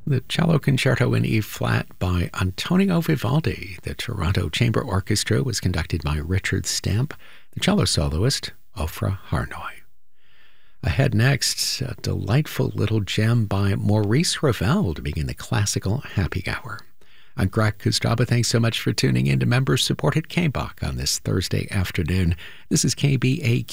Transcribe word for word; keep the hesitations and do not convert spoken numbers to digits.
The Cello Concerto in E-flat by Antonio Vivaldi. The Toronto Chamber Orchestra was conducted by Richard Stamp. The cello soloist, Ofra Harnoy. Ahead next, a delightful little gem by Maurice Ravel to begin the classical happy hour. I'm Greg Kostraba. Thanks so much for tuning in to Members Supported K B O C on this Thursday afternoon. This is K B A Q.